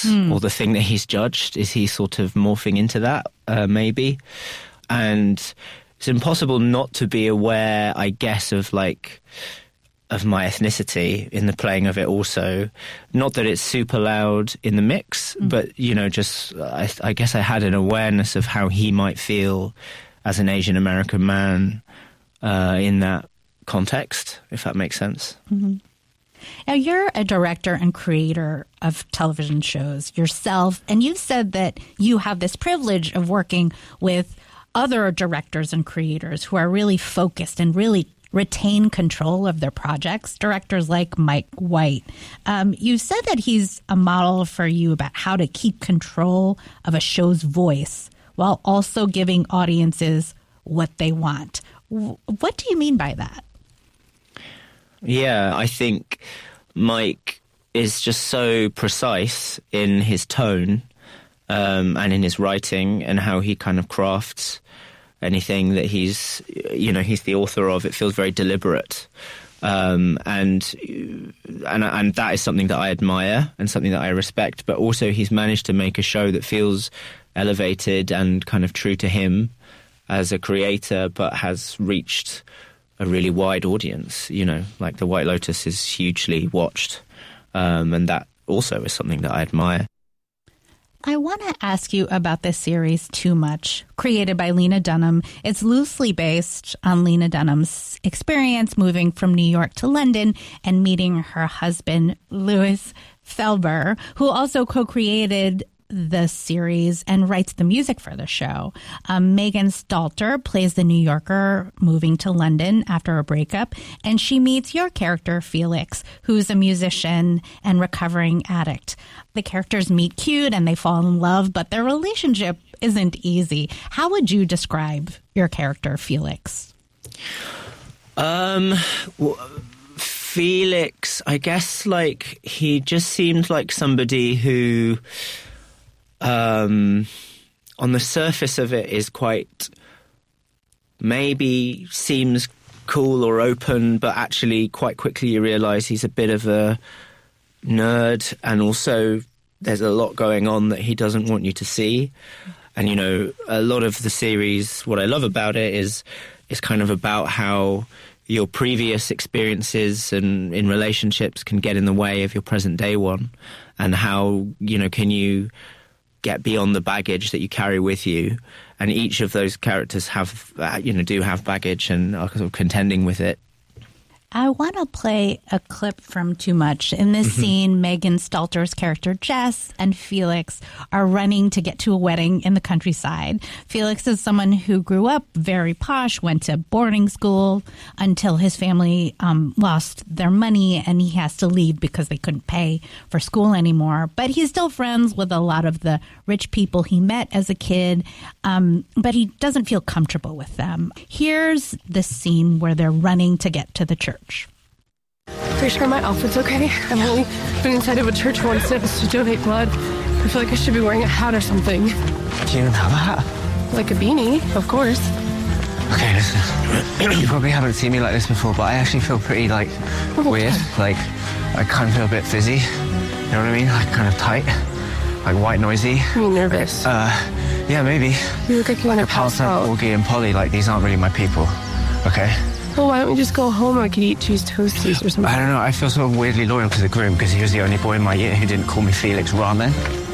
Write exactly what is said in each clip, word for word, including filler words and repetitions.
mm. or the thing that he's judged? Is he sort of morphing into that, uh, maybe? And it's impossible not to be aware, I guess, of like of my ethnicity in the playing of it also. Not that it's super loud in the mix, mm. but, you know, just I, I guess I had an awareness of how he might feel as an Asian American man uh, in that context, if that makes sense. Mm-hmm. Now, you're a director and creator of television shows yourself, and you've said that you have this privilege of working with other directors and creators who are really focused and really retain control of their projects, directors like Mike White. Um, you said that he's a model for you about how to keep control of a show's voice while also giving audiences what they want. W- what do you mean by that? Yeah, I think Mike is just so precise in his tone um, and in his writing and how he kind of crafts anything that he's, you know, he's the author of. It feels very deliberate. Um, and, and and that is something that I admire and something that I respect. But also he's managed to make a show that feels elevated and kind of true to him as a creator, but has reached a really wide audience. You know, like The White Lotus is hugely watched. Um, and that also is something that I admire. I want to ask you about this series, Too Much, created by Lena Dunham. It's loosely based on Lena Dunham's experience moving from New York to London and meeting her husband, Louis Felber, who also co-created the series and writes the music for the show. Um, Megan Stalter plays the New Yorker moving to London after a breakup, and she meets your character, Felix, who's a musician and recovering addict. The characters meet cute and they fall in love, but their relationship isn't easy. How would you describe your character, Felix? Um, well, Felix, I guess, like, he just seemed like somebody who Um, on the surface of it is quite, maybe seems cool or open, but actually quite quickly you realise he's a bit of a nerd, and also there's a lot going on that he doesn't want you to see. And, you know, a lot of the series, what I love about it is, is kind of about how your previous experiences and in relationships can get in the way of your present day one, and how, you know, can you get beyond the baggage that you carry with you. And each of those characters have, uh, you know, do have baggage and are sort of contending with it. I want to play a clip from Too Much. In this mm-hmm. scene, Megan Stalter's character Jess and Felix are running to get to a wedding in the countryside. Felix is someone who grew up very posh, went to boarding school until his family um, lost their money and he has to leave because they couldn't pay for school anymore. But he's still friends with a lot of the rich people he met as a kid, um, but he doesn't feel comfortable with them. Here's the scene where they're running to get to the church. Pretty sure my outfit's okay. I've only been inside of a church once and it was to donate blood. I feel like I should be wearing a hat or something. Do you even have a hat? Like a beanie, of course. Okay, listen. You probably haven't seen me like this before, but I actually feel pretty, like, oh, weird. Like, I kind of feel a bit fizzy. You know what I mean? Like, kind of tight. Like, white noisy. You mean nervous? Like, uh, yeah, maybe. You look like you want to pass out. Augie and Polly, like, these aren't really my people. Okay? Well, why don't we just go home and I could eat cheese toasties or something? I don't know. I feel sort of weirdly loyal to the groom because he was the only boy in my year who didn't call me Felix Ramen.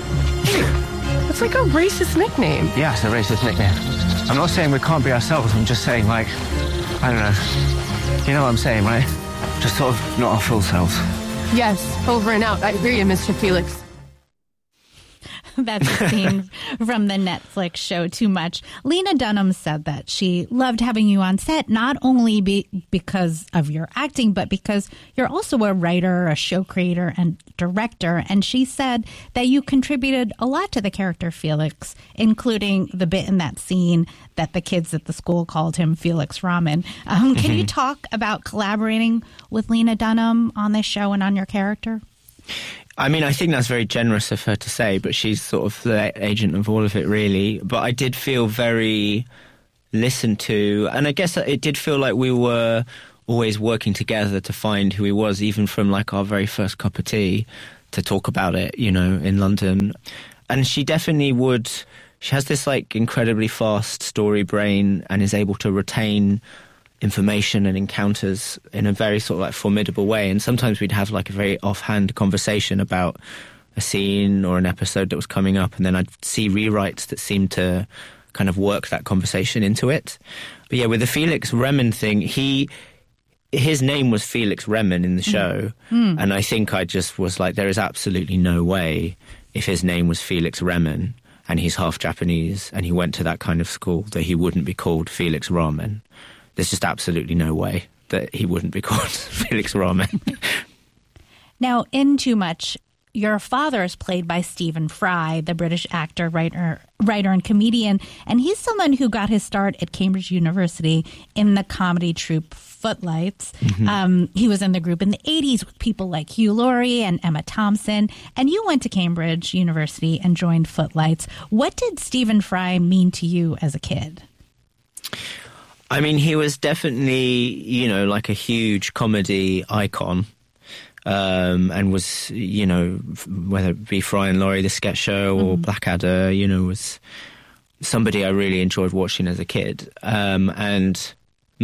That's like a racist nickname. Yeah, it's a racist nickname. I'm not saying we can't be ourselves. I'm just saying, like, I don't know. You know what I'm saying, right? Just sort of not our full selves. Yes, over and out. I hear you, Mister Felix. That's a scene from the Netflix show Too Much. Lena Dunham said that she loved having you on set, not only be, because of your acting, but because you're also a writer, a show creator, and director. And she said that you contributed a lot to the character Felix, including the bit in that scene that the kids at the school called him Felix Ramen. Um, can you talk about collaborating with Lena Dunham on this show and on your character? I mean, I think that's very generous of her to say, but she's sort of the agent of all of it, really. But I did feel very listened to, and I guess it did feel like we were always working together to find who he was, even from like our very first cup of tea. to talk about it, you know, in London. And she definitely would, she has this like incredibly fast story brain and is able to retain information and encounters in a very sort of like formidable way. And sometimes we'd have like a very offhand conversation about a scene or an episode that was coming up, and then I'd see rewrites that seemed to kind of work that conversation into it. But yeah, with the Felix Remmen thing, he his name was Felix Remmen in the show, mm. and I think I just was like, there is absolutely no way, if his name was Felix Remmen and he's half Japanese and he went to that kind of school, that he wouldn't be called Felix Ramen. There's just absolutely no way that he wouldn't be called Felix Ramen. Now, in Too Much, your father is played by Stephen Fry, the British actor, writer, writer and comedian, and he's someone who got his start at Cambridge University in the comedy troupe Footlights. Mm-hmm. Um, he was in the group in the eighties with people like Hugh Laurie and Emma Thompson, and you went to Cambridge University and joined Footlights. What did Stephen Fry mean to you as a kid? I mean, he was definitely, you know, like a huge comedy icon. Um, and was, you know, whether it be Fry and Laurie, the sketch show, or mm. Blackadder, you know, was somebody I really enjoyed watching as a kid. Um, and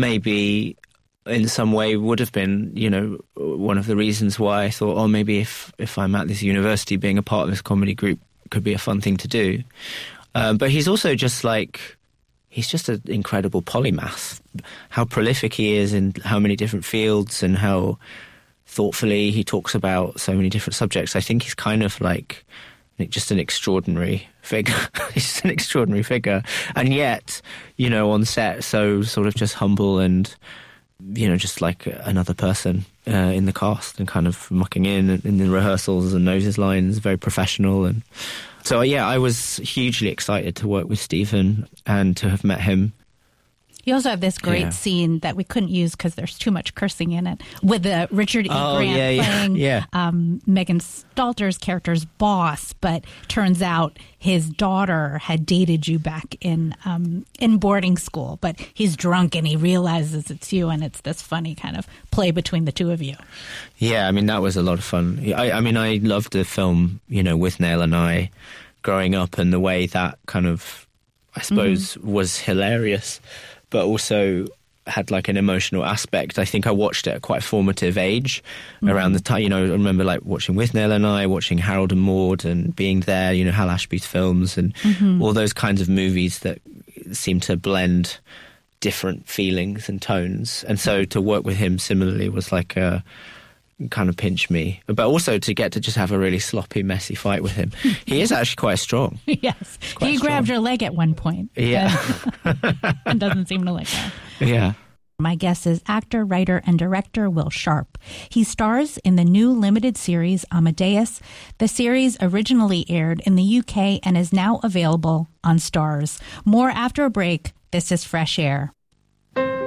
maybe in some way would have been, you know, one of the reasons why I thought, oh, maybe if, if I'm at this university, being a part of this comedy group could be a fun thing to do. Um, but he's also just like, he's just an incredible polymath. How prolific he is in how many different fields and how thoughtfully he talks about so many different subjects. I think he's kind of like just an extraordinary figure. He's just an extraordinary figure. And yet, you know, on set, so sort of just humble and, you know, just like another person uh, in the cast and kind of mucking in in the rehearsals and knows his lines, very professional. And so, yeah, I was hugely excited to work with Stephen and to have met him. You also have this great yeah. scene that we couldn't use because there's too much cursing in it, with the Richard E. Oh, Grant yeah, yeah, playing yeah. Um, Megan Stalter's character's boss, but turns out his daughter had dated you back in um, in boarding school, but he's drunk and he realizes it's you, and it's this funny kind of play between the two of you. Yeah, I mean, that was a lot of fun. I, I mean, I loved the film, you know, Withnail and I growing up, and the way that kind of, I suppose, mm-hmm. was hilarious, but also had like an emotional aspect. I think I watched it at quite a formative age, mm-hmm. around the time, you know, I remember like watching Withnail and I, watching Harold and Maude and being there, you know, Hal Ashby's films and mm-hmm. all those kinds of movies that seem to blend different feelings and tones. And so to work with him similarly was like a kind of pinch me, but also to get to just have a really sloppy, messy fight with him. He is actually quite strong. Yes. Quite he strong. Grabbed your leg at one point. Yeah. And, and doesn't seem to let go. Yeah. My guest is actor, writer, and director Will Sharpe. He stars in the new limited series Amadeus. The series originally aired in the U K and is now available on Starz. More after a break. This is Fresh Air.